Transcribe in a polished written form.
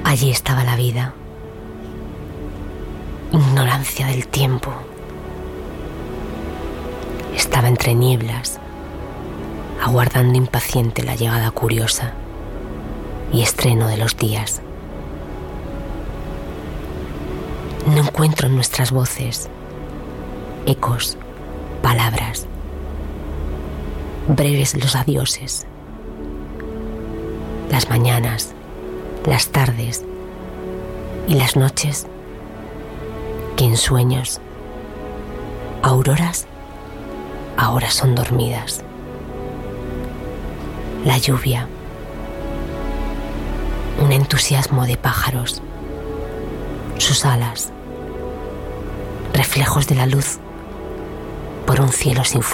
Allí estaba la vida. Ignorancia del tiempo. Estaba entre nieblas, aguardando impaciente la llegada curiosa y estreno de los días. No encuentro en nuestras voces ecos, palabras, breves los adioses, las mañanas, las tardes y las noches que en sueños, auroras, ahora son dormidas. La lluvia, un entusiasmo de pájaros, sus alas, reflejos de la luz por un cielo sin